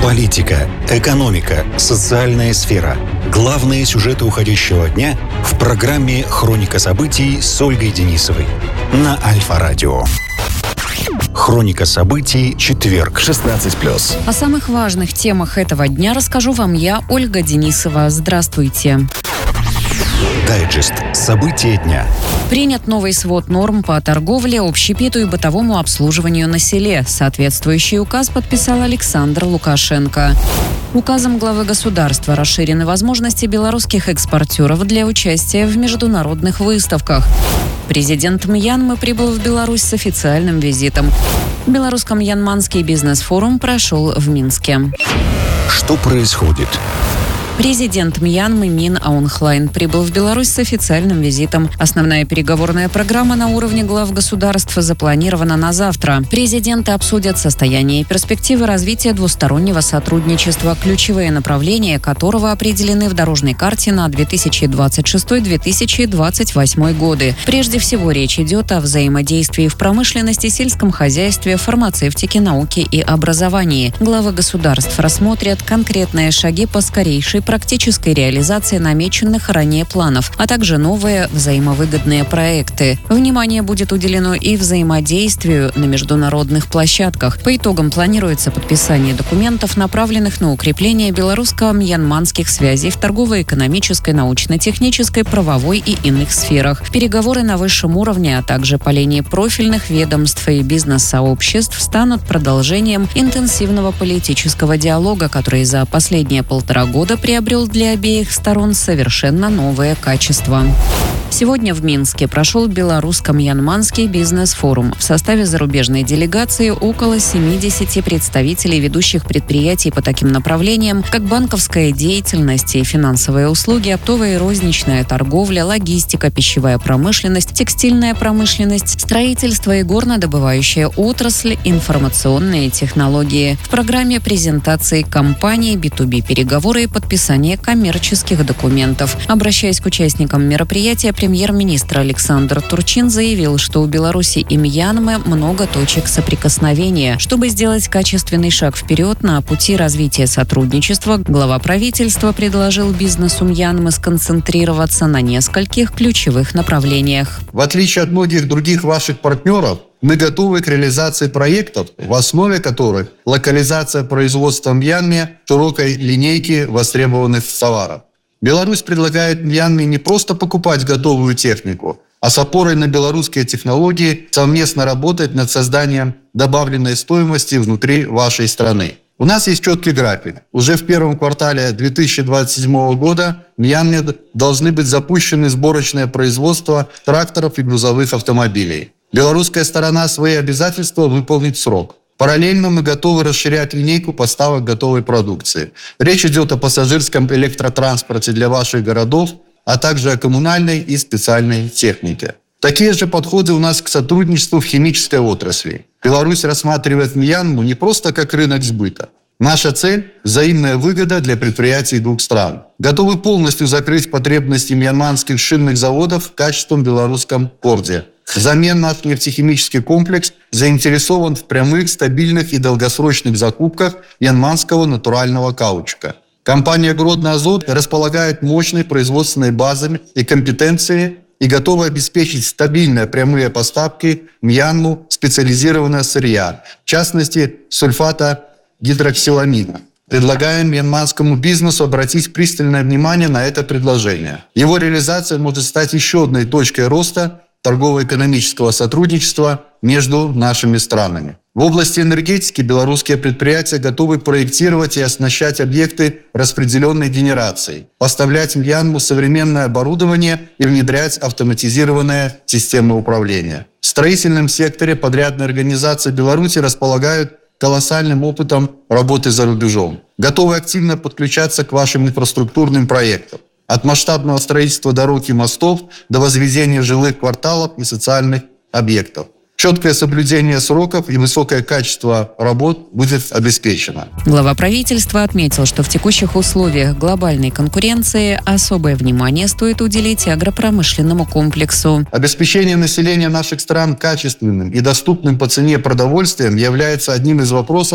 Политика, экономика, социальная сфера. Главные сюжеты уходящего дня в программе «Хроника событий» с Ольгой Денисовой на Альфа-радио. Хроника событий, четверг, 16+. О самых важных темах этого дня расскажу вам я, Ольга Денисова. Здравствуйте. Дайджест. События дня. Принят новый свод норм по торговле, общепиту и бытовому обслуживанию на селе. Соответствующий указ подписал Александр Лукашенко. Указом главы государства расширены возможности белорусских экспортеров для участия в международных выставках. Президент Мьянмы прибыл в Беларусь с официальным визитом. Белорусско-мьянманский бизнес-форум прошел в Минске. Что происходит? Президент Мьянмы Мин Аун Хлайн прибыл в Беларусь с официальным визитом. Основная переговорная программа на уровне глав государств запланирована на завтра. Президенты обсудят состояние и перспективы развития двустороннего сотрудничества, ключевые направления которого определены в дорожной карте на 2026-2028 годы. Прежде всего, речь идет о взаимодействии в промышленности, сельском хозяйстве, фармацевтике, науке и образовании. Главы государств рассмотрят конкретные шаги по скорейшей практической реализации намеченных ранее планов, а также новые взаимовыгодные проекты. Внимание будет уделено и взаимодействию на международных площадках. По итогам планируется подписание документов, направленных на укрепление белорусско-мьянманских связей в торгово-экономической, научно-технической, правовой и иных сферах. Переговоры на высшем уровне, а также по линии профильных ведомств и бизнес-сообществ станут продолжением интенсивного политического диалога, который за последние 1,5 года приобрел для обеих сторон совершенно новое качество. Сегодня в Минске прошел Белорусско-мьянманский бизнес-форум. В составе зарубежной делегации около 70 представителей ведущих предприятий по таким направлениям, как банковская деятельность и финансовые услуги, оптовая и розничная торговля, логистика, пищевая промышленность, текстильная промышленность, строительство и горнодобывающая отрасль, информационные технологии. В программе презентации компаний, B2B переговоры и подписание коммерческих документов. Обращаясь к участникам мероприятия, премьер-министр Александр Турчин заявил, что у Беларуси и Мьянмы много точек соприкосновения. Чтобы сделать качественный шаг вперед на пути развития сотрудничества, глава правительства предложил бизнесу Мьянмы сконцентрироваться на нескольких ключевых направлениях. В отличие от многих других ваших партнеров, мы готовы к реализации проектов, в основе которых локализация производства в Мьянме широкой линейки востребованных товаров. Беларусь предлагает Мьянме не просто покупать готовую технику, а с опорой на белорусские технологии совместно работать над созданием добавленной стоимости внутри вашей страны. У нас есть четкий график. Уже в первом квартале 2027 года в Мьянме должны быть запущены сборочное производство тракторов и грузовых автомобилей. Белорусская сторона свои обязательства выполнит в срок. Параллельно мы готовы расширять линейку поставок готовой продукции. Речь идет о пассажирском электротранспорте для ваших городов, а также о коммунальной и специальной технике. Такие же подходы у нас к сотрудничеству в химической отрасли. Беларусь рассматривает Мьянму не просто как рынок сбыта. Наша цель – взаимная выгода для предприятий двух стран. Готовы полностью закрыть потребности мьянманских шинных заводов в качественном белорусском порте. Взамен наш нефтехимический комплекс заинтересован в прямых, стабильных и долгосрочных закупках мьянманского натурального каучука. Компания «Гродно Азот» располагает мощной производственной базой и компетенцией и готова обеспечить стабильные прямые поставки в Мьянму специализированного сырья, в частности сульфата гидроксиламина. Предлагаем мьянманскому бизнесу обратить пристальное внимание на это предложение. Его реализация может стать еще одной точкой роста торгово-экономического сотрудничества между нашими странами. В области энергетики белорусские предприятия готовы проектировать и оснащать объекты распределенной генерации, поставлять в Мьянму современное оборудование и внедрять автоматизированные системы управления. В строительном секторе подрядные организации Беларуси располагают колоссальным опытом работы за рубежом, готовы активно подключаться к вашим инфраструктурным проектам. От масштабного строительства дорог и мостов до возведения жилых кварталов и социальных объектов. Четкое соблюдение сроков и высокое качество работ будет обеспечено. Глава правительства отметил, что в текущих условиях глобальной конкуренции особое внимание стоит уделить агропромышленному комплексу. Обеспечение населения наших стран качественным и доступным по цене продовольствием является одним из вопросов,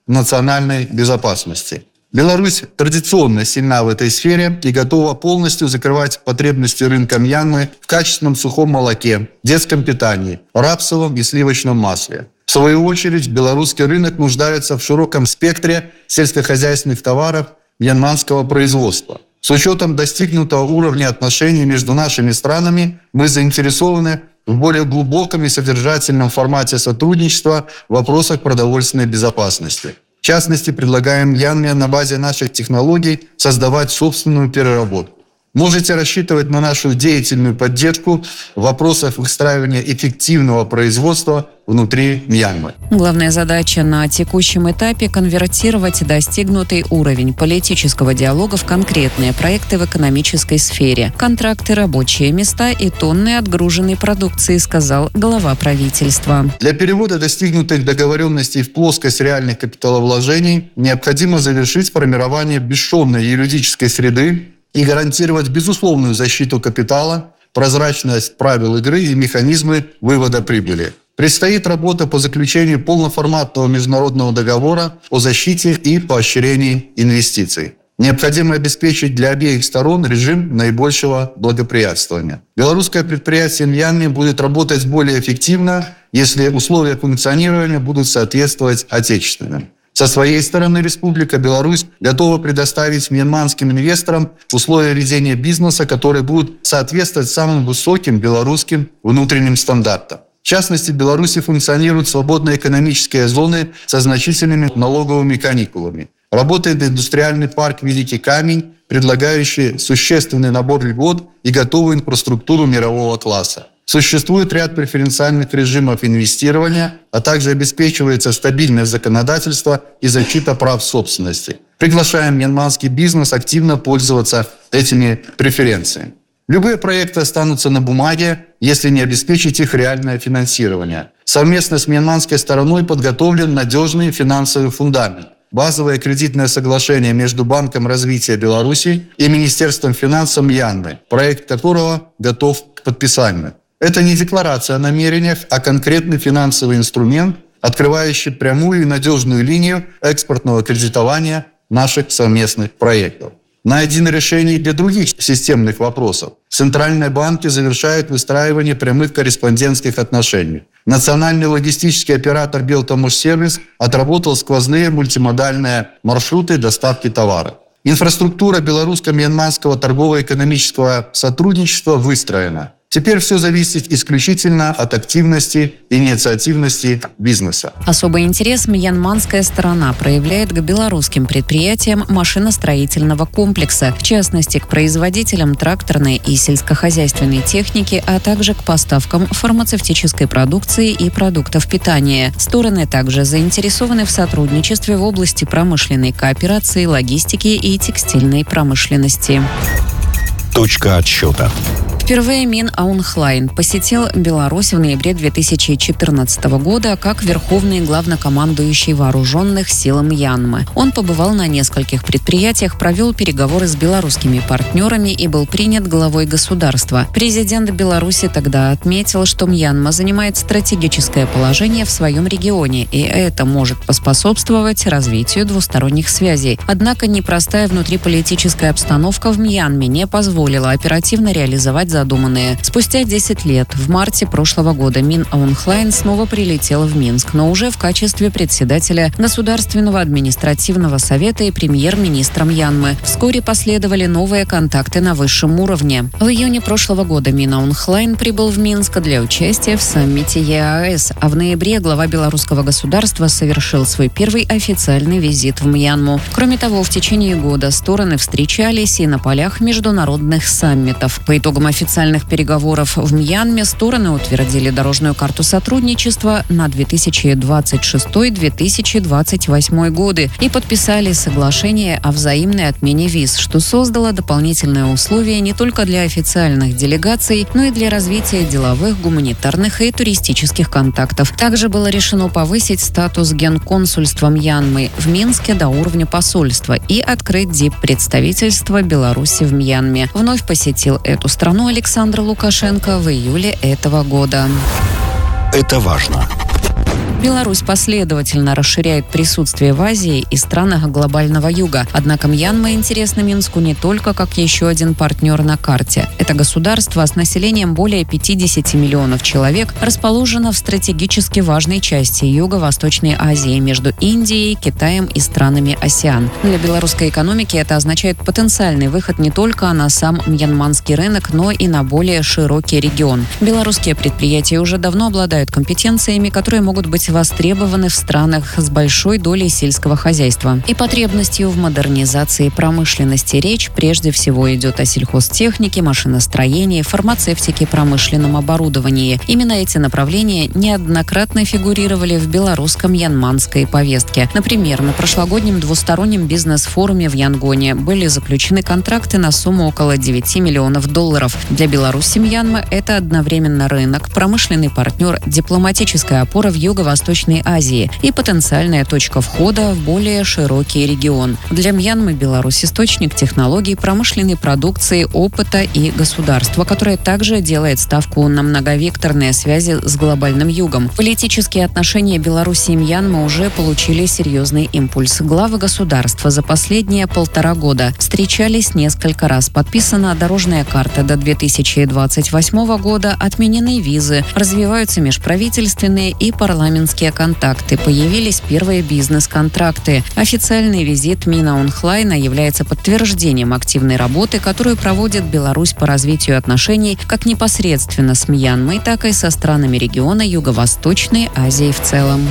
национальной безопасности. Беларусь традиционно сильна в этой сфере и готова полностью закрывать потребности рынка Мьянмы в качественном сухом молоке, детском питании, рапсовом и сливочном масле. В свою очередь, белорусский рынок нуждается в широком спектре сельскохозяйственных товаров мьянманского производства. С учетом достигнутого уровня отношений между нашими странами, мы заинтересованы в более глубоком и содержательном формате сотрудничества в вопросах продовольственной безопасности. В частности, предлагаем Мьянме на базе наших технологий создавать собственную переработку. Можете рассчитывать на нашу деятельную поддержку в вопросах выстраивания эффективного производства внутри Мьянмы. Главная задача на текущем этапе – конвертировать достигнутый уровень политического диалога в конкретные проекты в экономической сфере, контракты, рабочие места и тонны отгруженной продукции, сказал глава правительства. Для перевода достигнутых договоренностей в плоскость реальных капиталовложений необходимо завершить формирование бесшовной юридической среды и гарантировать безусловную защиту капитала, прозрачность правил игры и механизмы вывода прибыли. Предстоит работа по заключению полноформатного международного договора о защите и поощрении инвестиций. Необходимо обеспечить для обеих сторон режим наибольшего благоприятствования. Белорусское предприятие Мьянмы будет работать более эффективно, если условия функционирования будут соответствовать отечественным. Со своей стороны, Республика Беларусь готова предоставить мьянманским инвесторам условия ведения бизнеса, которые будут соответствовать самым высоким белорусским внутренним стандартам. В частности, в Беларуси функционируют свободные экономические зоны со значительными налоговыми каникулами. Работает индустриальный парк «Великий камень», предлагающий существенный набор льгот и готовую инфраструктуру мирового класса. Существует ряд преференциальных режимов инвестирования, а также обеспечивается стабильное законодательство и защита прав собственности. Приглашаем мьянманский бизнес активно пользоваться этими преференциями. Любые проекты останутся на бумаге, если не обеспечить их реальное финансирование. Совместно с мьянманской стороной подготовлен надежный финансовый фундамент. Базовое кредитное соглашение между Банком развития Беларуси и Министерством финансов Мьянмы, проект которого готов к подписанию. Это не декларация о намерениях, а конкретный финансовый инструмент, открывающий прямую и надежную линию экспортного кредитования наших совместных проектов. Найдено решение для других системных вопросов. Центральные банки завершают выстраивание прямых корреспондентских отношений. Национальный логистический оператор «Белтамошсервис» отработал сквозные мультимодальные маршруты доставки товара. Инфраструктура белорусско-мьянманского торгово-экономического сотрудничества выстроена. Теперь все зависит исключительно от активности и инициативности бизнеса. Особый интерес мьянманская сторона проявляет к белорусским предприятиям машиностроительного комплекса, в частности, к производителям тракторной и сельскохозяйственной техники, а также к поставкам фармацевтической продукции и продуктов питания. Стороны также заинтересованы в сотрудничестве в области промышленной кооперации, логистики и текстильной промышленности. Точка отсчета. Впервые Мин Аун Hlaing посетил Беларусь в ноябре 2014 года как верховный главнокомандующий вооруженных сил Мьянмы. Он побывал на нескольких предприятиях, провел переговоры с белорусскими партнерами и был принят главой государства. Президент Беларуси тогда отметил, что Мьянма занимает стратегическое положение в своем регионе, и это может поспособствовать развитию двусторонних связей. Однако непростая внутриполитическая обстановка в Мьянме не позволила оперативно реализовать задуманные. Спустя 10 лет, в марте прошлого года, Мин Аун Hlaing снова прилетел в Минск, но уже в качестве председателя Государственного административного совета и премьер-министра Мьянмы. Вскоре последовали новые контакты на высшем уровне. В июне прошлого года Мин Аун Hlaing прибыл в Минск для участия в саммите ЕАЭС, а в ноябре глава белорусского государства совершил свой первый официальный визит в Мьянму. Кроме того, в течение года стороны встречались и на полях международных саммитов. По итогам официальных переговоров в Мьянме стороны утвердили дорожную карту сотрудничества на 2026-2028 годы и подписали соглашение о взаимной отмене виз, что создало дополнительные условия не только для официальных делегаций, но и для развития деловых, гуманитарных и туристических контактов. Также было решено повысить статус генконсульства Мьянмы в Минске до уровня посольства и открыть диппредставительство Беларуси в Мьянме. Вновь посетил эту страну Александр Лукашенко в июле этого года. Это важно. Беларусь последовательно расширяет присутствие в Азии и странах глобального юга. Однако Мьянма интересна Минску не только как еще один партнер на карте. Это государство с населением более 50 миллионов человек расположено в стратегически важной части Юго-Восточной Азии между Индией, Китаем и странами АСЕАН. Для белорусской экономики это означает потенциальный выход не только на сам мьянманский рынок, но и на более широкий регион. Белорусские предприятия уже давно обладают компетенциями, которые могут быть востребованы в странах с большой долей сельского хозяйства и потребностью в модернизации промышленности. Речь прежде всего идет о сельхозтехнике, машиностроении, фармацевтике, промышленном оборудовании. Именно эти направления неоднократно фигурировали в белорусско-мьянманской повестке. Например, на прошлогоднем двустороннем бизнес-форуме в Янгоне были заключены контракты на сумму около $9 миллионов. Для Беларуси Мьянма это одновременно рынок, промышленный партнер, дипломатическая опора в Юго-Восточной Азии и потенциальная точка входа в более широкий регион. Для Мьянмы Беларусь источник технологий, промышленной продукции, опыта и государства, которое также делает ставку на многовекторные связи с глобальным югом. Политические отношения Беларуси и Мьянмы уже получили серьезный импульс. Главы государства за последние 1,5 года встречались несколько раз. Подписана дорожная карта до 2028 года, отменены визы, развиваются межправительственные и парламентские контакты, появились первые бизнес-контракты. Официальный визит Мина Аун Hlайна является подтверждением активной работы, которую проводит Беларусь по развитию отношений как непосредственно с Мьянмой, так и со странами региона Юго-Восточной Азии в целом.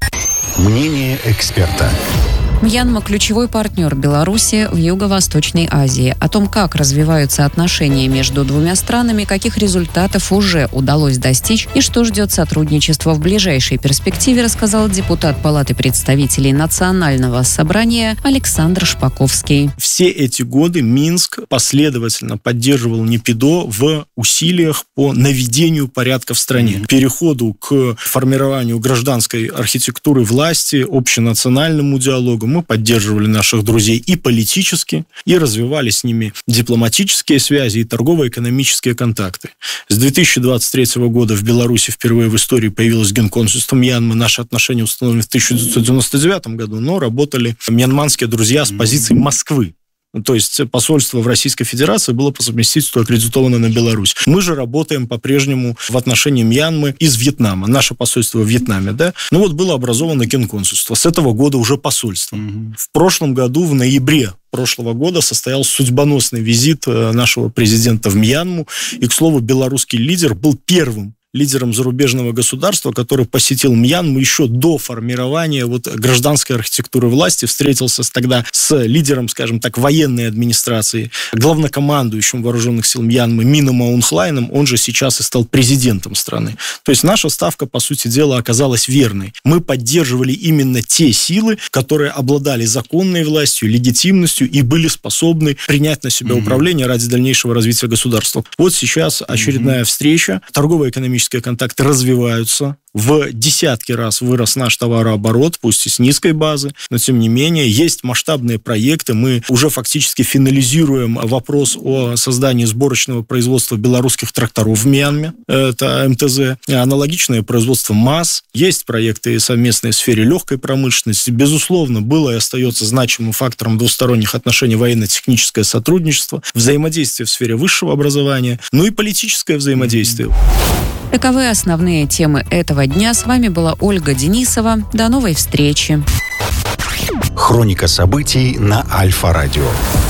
Мнение эксперта. Мьянма – ключевой партнер Беларуси в Юго-Восточной Азии. О том, как развиваются отношения между двумя странами, каких результатов уже удалось достичь и что ждет сотрудничество в ближайшей перспективе, рассказал депутат Палаты представителей Национального собрания Александр Шпаковский. Все эти годы Минск последовательно поддерживал НЕПИДО в усилиях по наведению порядка в стране, переходу к формированию гражданской архитектуры власти, общенациональному диалогу. Мы поддерживали наших друзей и политически, и развивали с ними дипломатические связи и торгово-экономические контакты. С 2023 года в Беларуси впервые в истории появилось Генконсульство Мьянмы. Наши отношения установлены в 1999 году, но работали мьянманские друзья с позиции Москвы. То есть посольство в Российской Федерации было по совместительству аккредитовано на Беларусь. Мы же работаем по-прежнему в отношении Мьянмы из Вьетнама. Наше посольство в Вьетнаме, да? Ну вот было образовано генконсульство. С этого года уже посольство. В прошлом году, в ноябре прошлого года, состоялся судьбоносный визит нашего президента в Мьянму. И, к слову, белорусский лидер был первым лидером зарубежного государства, который посетил Мьянму еще до формирования гражданской архитектуры власти, встретился тогда с лидером, скажем так, военной администрации, главнокомандующим вооруженных сил Мьянмы Мином Аун Hlайном, он же сейчас и стал президентом страны. То есть наша ставка, по сути дела, оказалась верной. Мы поддерживали именно те силы, которые обладали законной властью, легитимностью и были способны принять на себя управление ради дальнейшего развития государства. Вот сейчас очередная встреча, торгово-экономические контакты развиваются. В десятки раз вырос наш товарооборот, пусть и с низкой базы, но тем не менее есть масштабные проекты. Мы уже фактически финализируем вопрос о создании сборочного производства белорусских тракторов в Мьянме. Это МТЗ. Аналогичное производство МАЗ. Есть проекты совместные в сфере легкой промышленности. Безусловно, было и остается значимым фактором двусторонних отношений военно-техническое сотрудничество, взаимодействие в сфере высшего образования, ну и политическое взаимодействие. Таковы основные темы этого дня. С вами была Ольга Денисова. До новой встречи. Хроника событий на Альфа-радио.